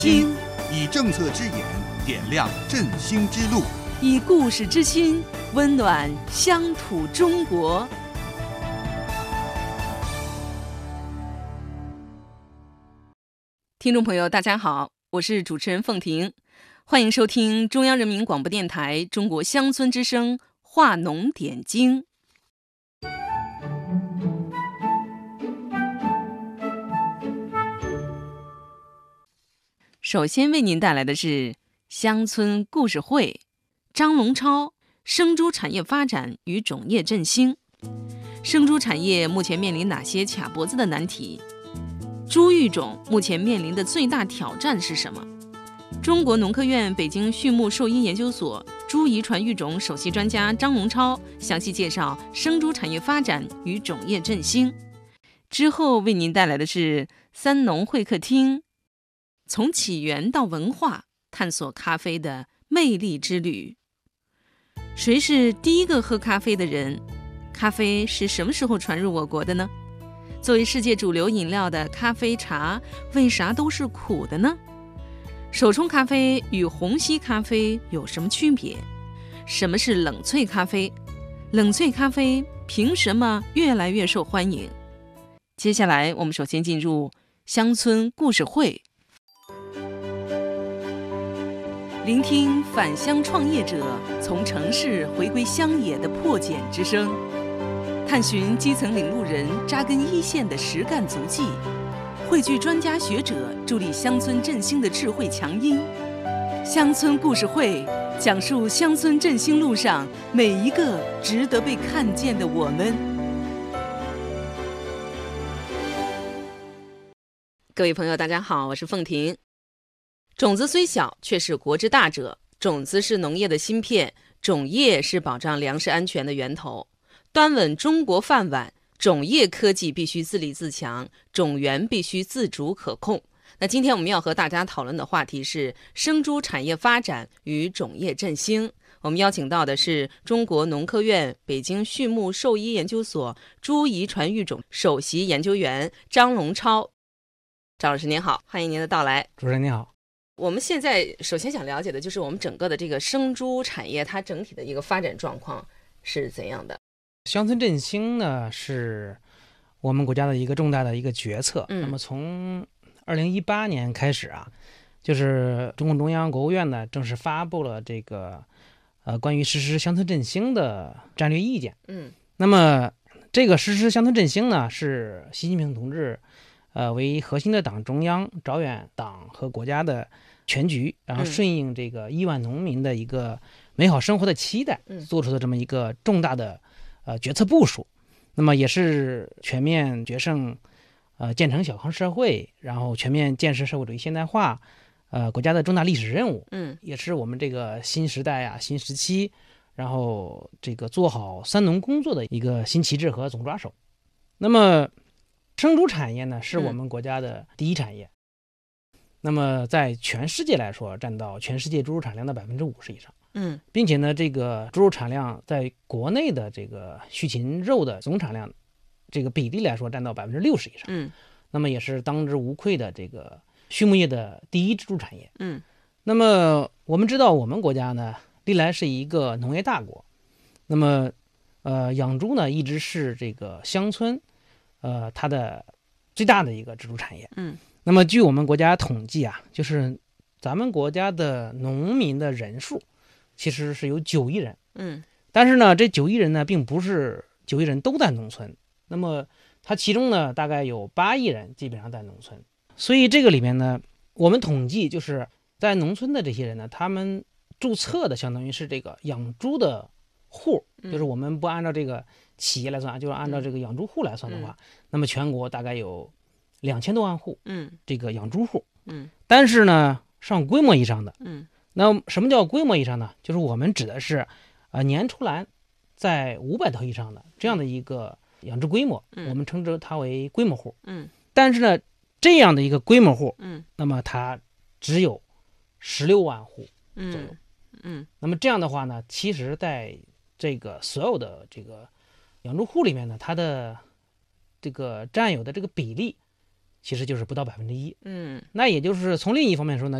听， 以政策之眼点亮振兴之路， 以故事之心温暖乡土中国。听众朋友，大家好，我是主持人凤婷，欢迎收听中央人民广播电台中国乡村之声话农点睛。首先为您带来的是乡村故事会，张龙超，生猪产业发展与种业振兴。生猪产业目前面临哪些卡脖子的难题？猪育种目前面临的最大挑战是什么？中国农科院北京畜牧兽医研究所猪遗传育种首席专家张龙超详细介绍生猪产业发展与种业振兴。之后为您带来的是三农会客厅，从起源到文化，探索咖啡的魅力之旅。谁是第一个喝咖啡的人？咖啡是什么时候传入我国的呢？作为世界主流饮料的咖啡茶，为啥都是苦的呢？手冲咖啡与虹吸咖啡有什么区别？什么是冷萃咖啡？冷萃咖啡凭什么越来越受欢迎？接下来我们首先进入乡村故事会，聆听返乡创业者从城市回归乡野的破茧之声，探寻基层领路人扎根一线的实干足迹，汇聚专家学者助力乡村振兴的智慧强音。乡村故事会讲述乡村振兴路上每一个值得被看见的我们。各位朋友大家好，我是凤婷。种子虽小，却是国之大者。种子是农业的芯片，种业是保障粮食安全的源头。端稳中国饭碗，种业科技必须自立自强，种源必须自主可控。那今天我们要和大家讨论的话题是生猪产业发展与种业振兴。我们邀请到的是中国农科院北京畜牧兽医研究所猪遗传育种首席研究员张龙超。张老师您好，欢迎您的到来。 主持人您好。 我们现在首先想了解的就是我们整个的这个生猪产业它整体的一个发展状况是怎样的？ 乡村振兴呢，是我们国家的一个重大的一个决策。那么从2018年开始啊，就是中共中央国务院呢正式发布了这个关于实施乡村振兴的战略意见。那么这个实施乡村振兴呢，是习近平同志为核心的党中央着眼党和国家的全局，然后顺应这个亿万农民的一个美好生活的期待，做出的这么一个重大的决策部署。那么也是全面决胜建成小康社会，然后全面建设社会主义现代化国家的重大历史任务。也是我们这个新时代啊新时期，然后这个做好三农工作的一个新旗帜和总抓手。那么生猪产业呢，是我们国家的第一产业。那么在全世界来说，占到全世界猪肉产量的50%以上。并且呢，这个猪肉产量在国内的这个畜禽肉的总产量这个比例来说，占到60%以上。那么也是当之无愧的这个畜牧业的第一支柱产业。那么我们知道，我们国家呢，历来是一个农业大国。那么养猪呢，一直是这个乡村它的最大的一个支柱产业。那么据我们国家统计啊，就是咱们国家的农民的人数其实是有9亿人。但是呢，这9亿人呢，并不是9亿人都在农村。那么它其中呢，大概有8亿人基本上在农村。所以这个里面呢，我们统计就是在农村的这些人呢，他们注册的相当于是这个养猪的户，就是我们不按照这个企业来算，就是按照这个养猪户来算的话，那么全国大概有2000多万户，这个养猪户。但是呢，上规模以上的，那什么叫规模以上呢？就是我们指的是年出栏在500头以上的这样的一个养殖规模，我们称之它为规模户。但是呢，这样的一个规模户，那么它只有16万户左右。那么这样的话呢，其实在这个所有的这个养猪户里面呢，它的这个占有的这个比例其实就是不到1%。 嗯， 那也就是从另一方面说呢，